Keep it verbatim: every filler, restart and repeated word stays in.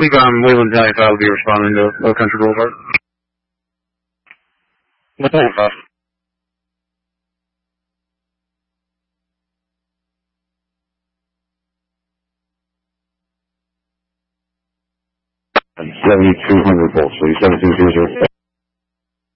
Cleveland, Wayland ninety-five will be responding to Low Country Boulevard. What's that, boss? seventy-two hundred volts, so seventy-two zero.